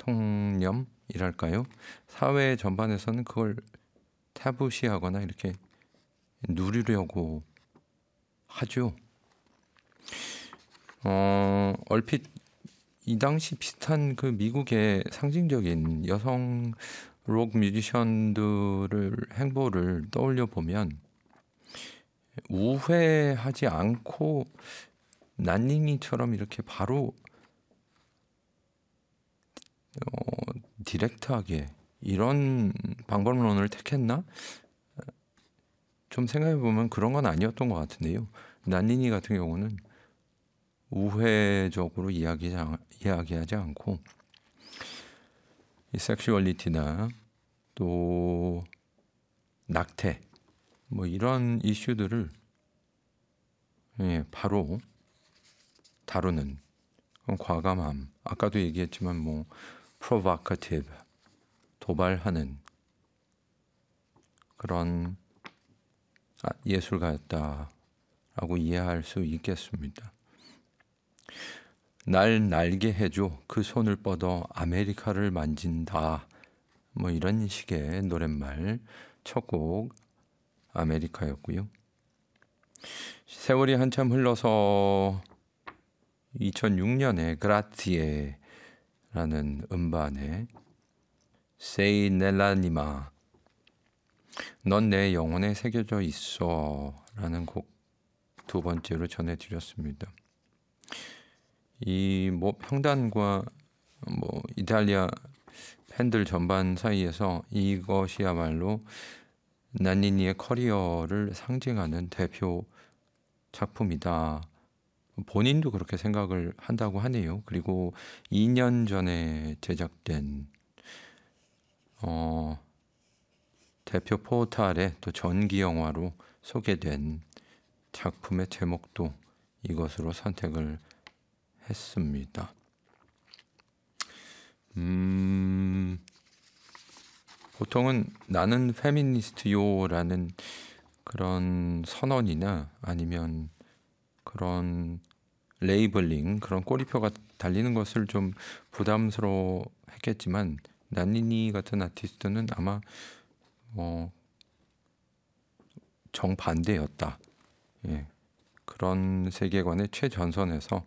통념이랄까요? 사회 전반에서는 그걸 타부시하거나 이렇게 누리려고 하죠. 얼핏 이 당시 비슷한 그 미국의 상징적인 여성 록 뮤지션들을 행보를 떠올려 보면 우회하지 않고 난닝이처럼 이렇게 바로 디렉트하게 이런 방법론을 택했나? 좀 생각해 보면 그런 건 아니었던 것 같은데요. 난닝이 같은 경우는 우회적으로 이야기하지 않고 이 섹슈얼리티나 또 낙태 뭐 이런 이슈들을 바로 다루는 과감함, 아까도 얘기했지만 뭐 provocative, 도발하는 그런 예술가였다라고 이해할 수 있겠습니다. 날 날게 해줘, 그 손을 뻗어 아메리카를 만진다, 뭐 이런 식의 노랫말. 첫 곡 아메리카였고요. 세월이 한참 흘러서 2006년에 그라티에라는 음반에 세이 넬라니마, 넌 내 영혼에 새겨져 있어 라는 곡 두 번째로 전해드렸습니다. 이 뭐 평단과 뭐 이탈리아 팬들 전반 사이에서 이것이야말로 난니니의 커리어를 상징하는 대표 작품이다. 본인도 그렇게 생각을 한다고 하네요. 그리고 2년 전에 제작된 대표 포탈에 또 전기 영화로 소개된 작품의 제목도 이것으로 선택을 했습니다. 보통은 나는 페미니스트요라는 그런 선언이나 아니면 그런 레이블링, 그런 꼬리표가 달리는 것을 좀 부담스러워 했겠지만 난니니 같은 아티스트는 아마 정반대였다. 그런 세계관의 최전선에서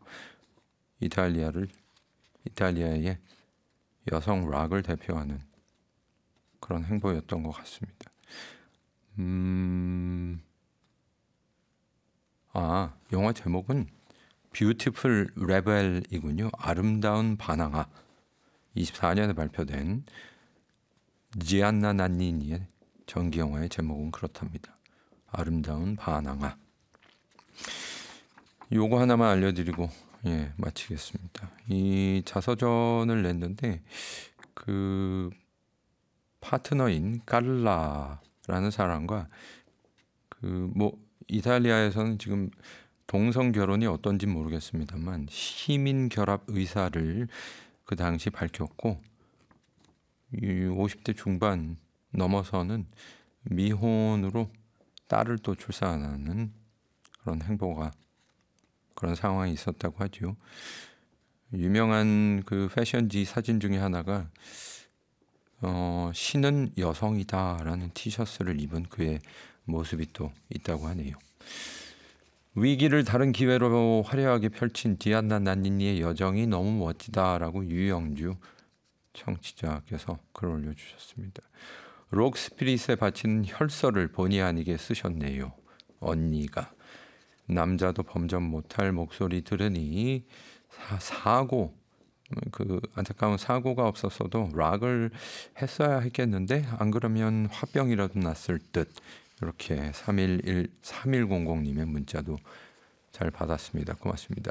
이탈리아의 여성 락을 대표하는 그런 행보였던 것 같습니다. 영화 제목은 뷰티풀 레벨이군요. 아름다운 바나나. 24년에 발표된 지안나 난니니의 전기 영화의 제목은 그렇답니다. 아름다운 바나나. 요거 하나만 알려드리고 마치겠습니다. 이 자서전을 냈는데 그 파트너인 깔라라는 사람과 그 뭐 이탈리아에서는 지금 동성 결혼이 어떤지 모르겠습니다만 시민 결합 의사를 그 당시 밝혔고 50대 중반 넘어서는 미혼으로 딸을 또 출산하는 그런 상황이 있었다고 하죠. 유명한 그 패션지 사진 중에 하나가 신은 여성이다라는 티셔츠를 입은 그의 모습이 또 있다고 하네요. 위기를 다른 기회로 화려하게 펼친 디안나 난니니의 여정이 너무 멋지다라고 유영주 청취자께서 글 올려주셨습니다. 록 스피릿에 바치는 혈서를 본의 아니게 쓰셨네요. 언니가. 남자도 범접 못할 목소리 들으니 그 안타까운 사고가 없었어도 락을 했어야 했겠는데 안 그러면 화병이라도 났을 듯. 이렇게 3100님의 문자도 잘 받았습니다. 고맙습니다.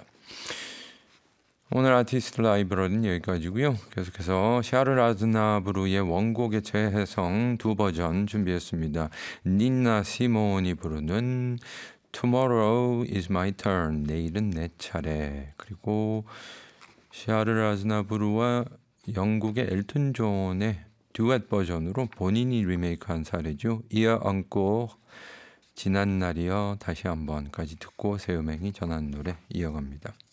오늘 아티스트 라이브러리는 여기까지고요. 계속해서 샤를 아즈나브르의 원곡의 재해성 두 버전 준비했습니다. 니나 시몬이 부르는 Tomorrow is my turn, 내일은 내 차례. 그리고 샤를 아즈나브르와 영국의 엘튼 존의 듀엣 버전으로 본인이 리메이크한 사례죠. 이어 얹고 지난 날이여 다시 한번까지 듣고 새 음행이 전한 노래 이어갑니다.